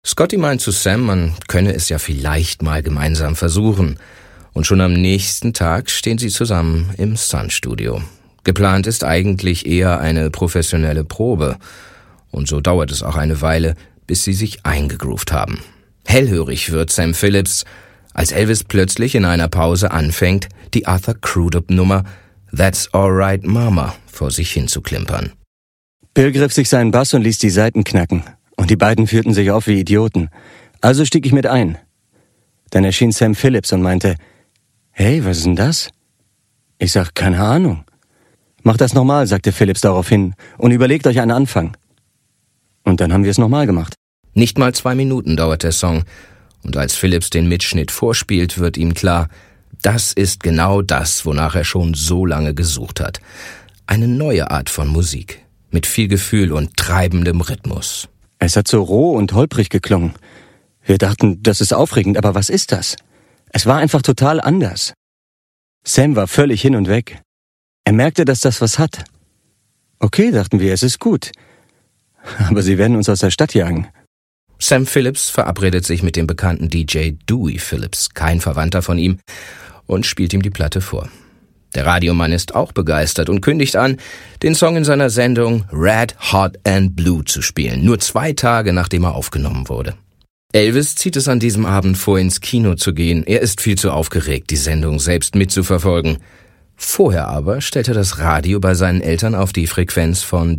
Scotty meint zu Sam, man könne es ja vielleicht mal gemeinsam versuchen. Und schon am nächsten Tag stehen sie zusammen im Sun-Studio. Geplant ist eigentlich eher eine professionelle Probe. Und so dauert es auch eine Weile, bis sie sich eingegroovt haben. Hellhörig wird Sam Phillips, als Elvis plötzlich in einer Pause anfängt, die Arthur Crudup-Nummer That's Alright Mama vor sich hin zu klimpern. Bill griff sich seinen Bass und ließ die Saiten knacken. Und die beiden führten sich auf wie Idioten. Also stieg ich mit ein. Dann erschien Sam Phillips und meinte, »Hey, was ist denn das?« Ich sag, »Keine Ahnung.« »Macht das nochmal«, sagte Phillips daraufhin, »und überlegt euch einen Anfang.« Und dann haben wir es nochmal gemacht. Nicht mal 2 Minuten dauert der Song. Und als Phillips den Mitschnitt vorspielt, wird ihm klar, das ist genau das, wonach er schon so lange gesucht hat. Eine neue Art von Musik, mit viel Gefühl und treibendem Rhythmus. Es hat so roh und holprig geklungen. Wir dachten, das ist aufregend, aber was ist das? Es war einfach total anders. Sam war völlig hin und weg. Er merkte, dass das was hat. Okay, dachten wir, es ist gut. Aber sie werden uns aus der Stadt jagen. Sam Phillips verabredet sich mit dem bekannten DJ Dewey Phillips, kein Verwandter von ihm, und spielt ihm die Platte vor. Der Radiomann ist auch begeistert und kündigt an, den Song in seiner Sendung Red, Hot and Blue zu spielen, nur 2 Tage nachdem er aufgenommen wurde. Elvis zieht es an diesem Abend vor, ins Kino zu gehen. Er ist viel zu aufgeregt, die Sendung selbst mitzuverfolgen. Vorher aber stellt er das Radio bei seinen Eltern auf die Frequenz von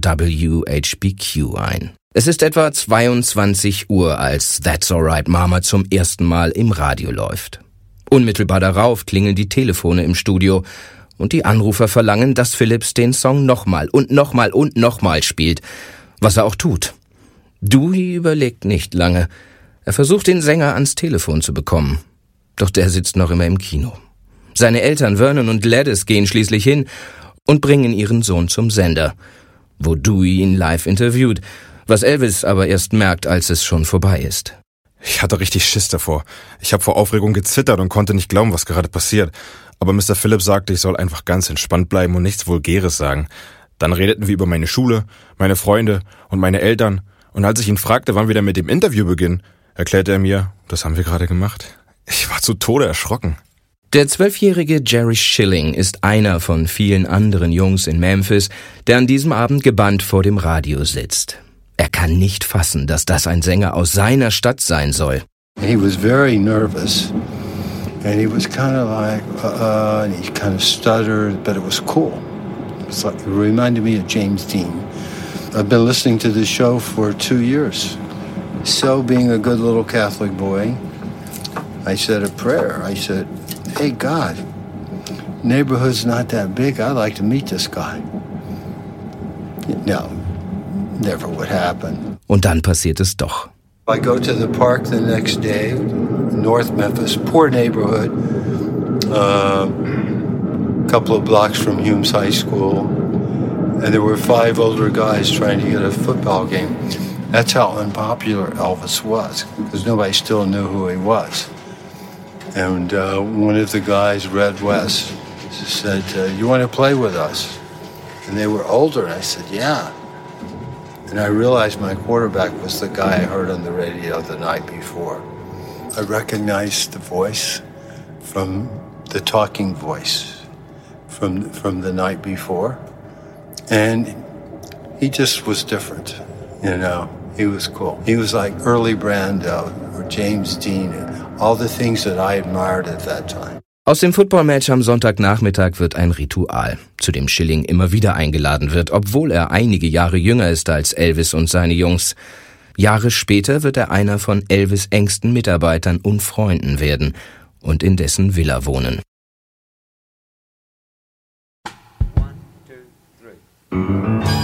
WHBQ ein. Es ist etwa 22 Uhr, als That's Alright Mama zum ersten Mal im Radio läuft. Unmittelbar darauf klingeln die Telefone im Studio und die Anrufer verlangen, dass Phillips den Song nochmal und nochmal und nochmal spielt, was er auch tut. Dewey überlegt nicht lange. Er versucht, den Sänger ans Telefon zu bekommen. Doch der sitzt noch immer im Kino. Seine Eltern Vernon und Gladys gehen schließlich hin und bringen ihren Sohn zum Sender, wo Dewey ihn live interviewt, was Elvis aber erst merkt, als es schon vorbei ist. Ich hatte richtig Schiss davor. Ich habe vor Aufregung gezittert und konnte nicht glauben, was gerade passiert. Aber Mr. Phillips sagte, ich soll einfach ganz entspannt bleiben und nichts Vulgäres sagen. Dann redeten wir über meine Schule, meine Freunde und meine Eltern. Und als ich ihn fragte, wann wir denn mit dem Interview beginnen, erklärte er mir, das haben wir gerade gemacht. Ich war zu Tode erschrocken. Der 12-jährige Jerry Schilling ist einer von vielen anderen Jungs in Memphis, der an diesem Abend gebannt vor dem Radio sitzt. Er kann nicht fassen, dass das ein Sänger aus seiner Stadt sein soll. He was very nervous and he was kind of like, and he kind of stuttered, but it was cool. It reminded me of James Dean. I've been listening to this show for 2 years. So being a good little Catholic boy, I said a prayer. I said, hey God, neighborhood's not that big. I'd like to meet this guy. No, never would happen. Und dann passiert es doch. I go to the park the next day, North Memphis, poor neighborhood, couple of blocks from Humes High School, and there were 5 older guys trying to get a football game. That's how unpopular Elvis was, because nobody still knew who he was. And one of the guys, Red West, said, you want to play with us? And they were older, and I said, yeah. And I realized my quarterback was the guy I heard on the radio the night before. I recognized the voice from the talking voice from the night before. And he just was different, you know. He was cool. He was like early Brando or James Dean, all the things that I admired at that time. Aus dem Footballmatch am Sonntagnachmittag wird ein Ritual, zu dem Schilling immer wieder eingeladen wird, obwohl er einige Jahre jünger ist als Elvis und seine Jungs. Jahre später wird er einer von Elvis' engsten Mitarbeitern und Freunden werden und in dessen Villa wohnen. 1, 2, 3